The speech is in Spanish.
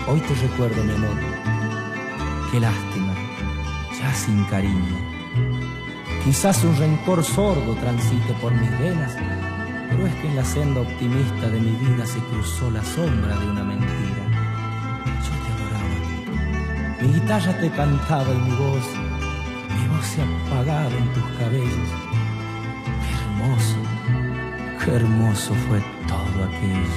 Hoy te recuerdo, mi amor. Qué lástima, ya sin cariño. Quizás un rencor sordo transite por mis venas, pero es que en la senda optimista de mi vida se cruzó la sombra de una mentira. Yo te adoraba, mi guitarra te cantaba y mi voz se ha apagado en tus cabellos. Qué hermoso fue todo aquello.